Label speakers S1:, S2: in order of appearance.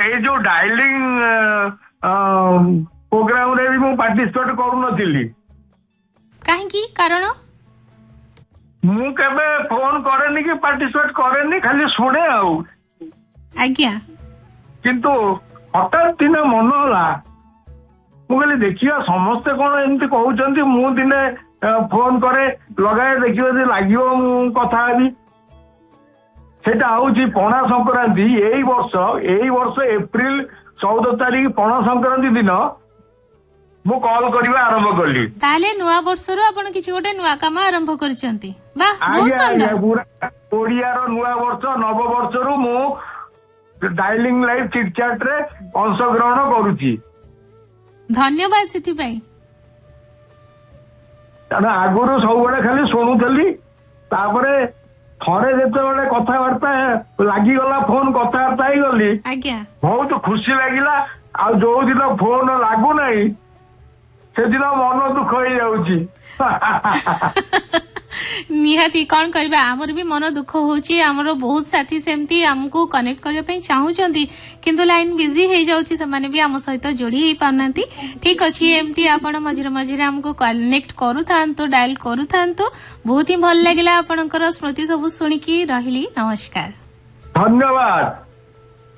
S1: ये जो dialling programme रे भी मु पार्टिसिपेट करू नथिली
S2: काहे कारण
S1: मु केबे फोन करेनी कि पार्टिसिपेट करेनी खाली सुने आउ
S2: आज्ञा
S1: किंतु हठात दिने मन होला मुझे देखिए समस्ते कौन एमती कहते मु दिने फोन करे लगाए देखिए लगे कथा सेटा हूँ पणा संक्रांति यही वर्ष एप्रिल 14 तारीख पणा संक्रांति दिन मु कॉल करवा आरंभ कली
S2: ताले नुआ वर्ष रो आपण किछि गोटे नुआ काम आरंभ करचंती वाह बहुत सुंदर
S1: पूरा ओडिया रो नुआ वर्ष नव वर्ष रु मु डायलिंग लाइव चिट चैट रे अंशग्रहण करूची
S2: धन्यवाद सिथि भाई
S1: आगुरु सब खाली शुणुली तापरे थरे जेते कथबार्ता लागिगला फोन कथबार्ता ही गली बहुत खुशी लगिला आ जो दिन फोन लागू नहीं से दिन मन दुख हो जाउची
S2: निहाती कौन करबा आमर भी मन दुख होची आमर बहुत साथी सेमती हमको कनेक्ट करबा पई चाहूचंती किंतु लाइन बिजी हे जाउची से माने भी हम सहित जोड़ी हे पानांती ठीक अछि एमती आपण मझिरे मझिरे हमको कनेक्ट करू थांतो डायल करू थांतो बहुत ही भल लागिला आपनकर स्मृति सब सुनी की रहिली नमस्कार
S1: धन्यवाद।